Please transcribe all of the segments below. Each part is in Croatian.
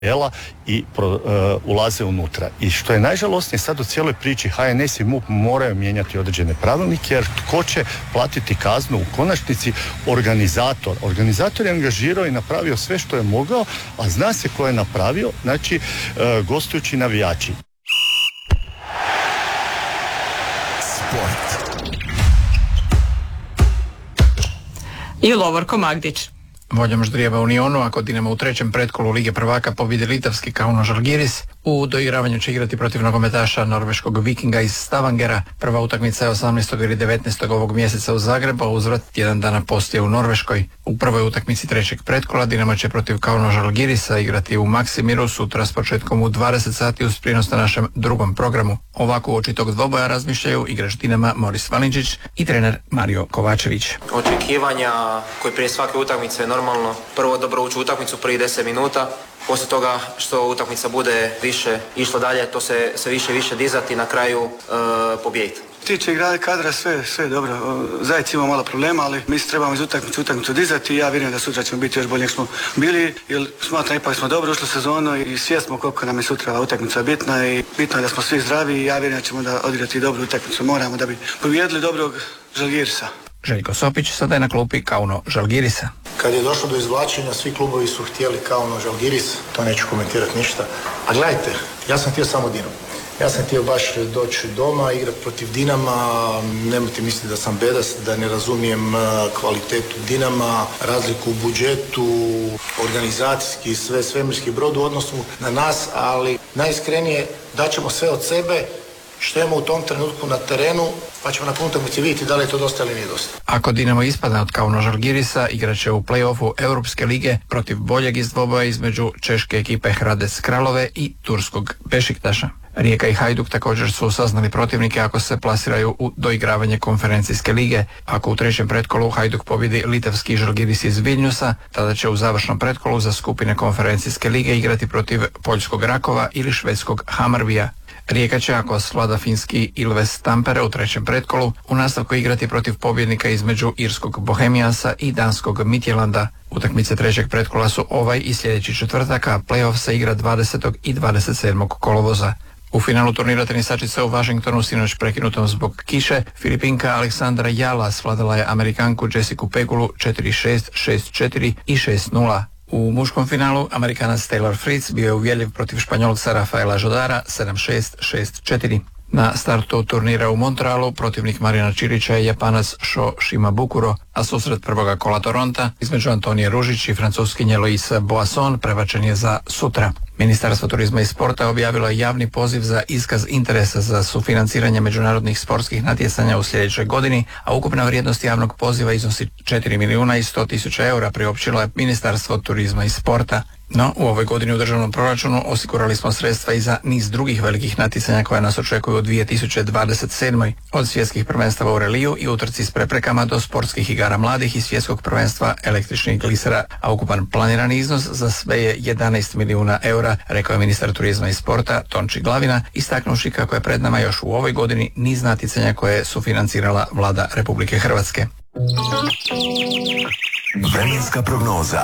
i ulaze unutra. I što je najžalosnije sad u cijeloj priči, HNS i MUP moraju mijenjati određene pravilnike, jer tko će platiti kaznu u konačnici? Organizator. Organizator je angažirao i napravio sve što je mogao, a zna se ko je napravio, znači gostujući navijači. Sport. I Lovorko Magdić. Voljom ždrijeba Unionu, ako Dinamo u trećem pretkolu Lige prvaka pobjedi litavski Kauno Žalgiris, u doigravanju će igrati protiv nogometaša norveškog Vikinga iz Stavangera. Prva utakmica je 18. ili 19. ovog mjeseca u Zagrebu, a uzvrat tjedan dana poslije u Norveškoj. U prvoj utakmici trećeg pretkola Dinamo će protiv Kauno Žalgirisa igrati u Maksimiru sutra s početkom u 20 sati uz prijenos na našem drugom programu. Ovako uoči tog dvoboja razmišljaju igrač Dinama Moris Valindžić i trener Mario Kovačević. Očekivanja koji prije svake utakmice je normalno prvo dobro ući u utakmicu prvih 10 minuta. Poslije toga što utakmica bude više išlo dalje, to se sve više dizati i na kraju pobijediti. Tiče igrali kadra, sve dobro. Zajec ima malo problema, ali mi se trebamo iz utakmicu dizati i ja vjerujem da sutra ćemo biti još bolje nego smo bili, jer smatram ipak smo dobro ušli u sezonu i svjesno koliko nam je sutra utakmica bitna i bitno je da smo svi zdravi i ja vjerujem da ćemo da odigrati dobru utakmicu. Moramo da bi pobijedili dobrog Žalgirisa. Željko Sopić sada je na klupi Kauno Žalgirisa. Kad je došlo do izvlačenja, svi klubovi su htjeli Kauno Žalgiris, to neću komentirati ništa. A gledajte, ja sam htio samo Dinamo. Ja sam htio baš doći doma, igrati protiv Dinama, nemojte misliti da sam bedas, da ne razumijem kvalitetu Dinama, razliku u budžetu, organizacijski, svemirski brod u odnosu na nas, ali najiskrenije daćemo sve od sebe što imamo u tom trenutku na terenu, pa ćemo na utakmici vidjeti da li je to dosta ili nije dosta. Ako Dinamo ispadne od Kauno Žalgirisa, igraće u play-offu Europske lige protiv boljeg iz dvoboja između češke ekipe Hradec Kralove i turskog Bešiktaša. Rijeka i Hajduk također su saznali protivnike ako se plasiraju u doigravanje konferencijske lige. Ako u trećem pretkolu Hajduk pobjedi litavski Žalgiris iz Vilniusa, tada će u završnom pretkolu za skupine konferencijske lige igrati protiv poljskog Rakova ili švedskog Hammarbyja. Rijeka će, ako svlada finski Ilves Tampere u trećem pretkolu, u nastavku igrati protiv pobjednika između irskog Bohemiansa i danskog Midtjylanda. Utakmice trećeg pretkola su ovaj i sljedeći četvrtak, a play-off se igra 20. i 27. kolovoza. U finalu turnira tenisačica u Washingtonu sinoć prekinutom zbog kiše, Filipinka Aleksandra Jala svladala je Amerikanku Jessicu Pegulu 4-6, 6-4 i 6-0. U muškom finalu Amerikanac Taylor Fritz bio je uvjerljiv protiv Španjolca Rafaela Žodara 7-6, 6-4. Na startu turnira u Montrealu protivnik Marijana Čilića je Japanac Sho Shimabukuro, a susret prvoga kola Toronta između Antonije Ružić i francuskinje Loise Boisson prebačen je za sutra. Ministarstvo turizma i sporta objavilo je javni poziv za iskaz interesa za sufinanciranje međunarodnih sportskih natjecanja u sljedećoj godini, a ukupna vrijednost javnog poziva iznosi 4 milijuna i 100 tisuća eura, priopćilo je Ministarstvo turizma i sporta. No, u ovoj godini u državnom proračunu osigurali smo sredstva i za niz drugih velikih natjecanja koja nas očekuju u 2027. Od svjetskih prvenstava u reliju i utrci s preprekama do sportskih igara mladih i svjetskog prvenstva električnih glisera, a ukupan planirani iznos za sve je 11 milijuna eura, rekao je ministar turizma i sporta Tonči Glavina, istaknuši kako je pred nama još u ovoj godini niz natjecanja koje je sufinancirala Vlada Republike Hrvatske. Vremenska prognoza.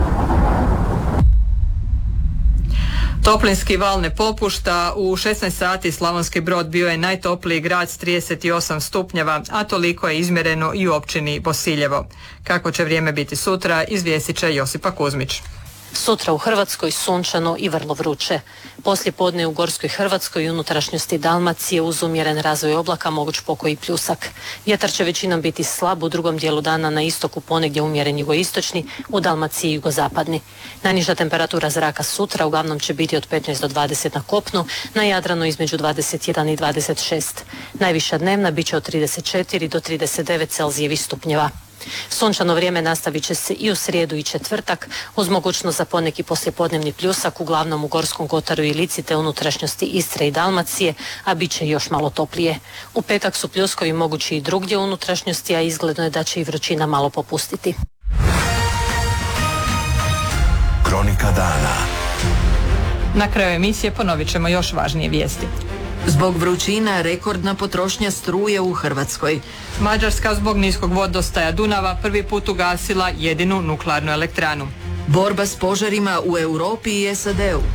Toplinski val ne popušta. U 16 sati Slavonski Brod bio je najtopliji grad s 38 stupnjeva, a toliko je izmjereno i u općini Bosiljevo. Kako će vrijeme biti sutra, izvijestit će Josipa Kuzmić. Sutra u Hrvatskoj sunčano i vrlo vruće. Poslije podne u Gorskoj Hrvatskoj i unutrašnjosti Dalmacije uz umjeren razvoj oblaka moguć pokoji pljusak. Vjetar će većinom biti slab, u drugom dijelu dana na istoku ponegdje umjeren jugoistočni, u Dalmaciji jugozapadni. Najniža temperatura zraka sutra uglavnom će biti od 15 do 20 na kopnu, na Jadranu između 21 i 26. Najviša dnevna bit će od 34 do 39 Celzijevih stupnjeva. Sunčano vrijeme nastavit će se i u srijedu i četvrtak, uz mogućnost za poneki poslijepodnevni pljusak, uglavnom u Gorskom kotaru i Lici te unutrašnjosti Istre i Dalmacije, a bit će još malo toplije. U petak su pljuskovi mogući i drugdje u unutrašnjosti, a izgledno je da će i vrućina malo popustiti. Kronika dana. Na kraju emisije ponovit ćemo još važnije vijesti. Zbog vrućina rekordna potrošnja struje u Hrvatskoj. Mađarska zbog niskog vodostaja Dunava prvi put ugasila jedinu nuklearnu elektranu. Borba s požarima u Europi i SAD-u.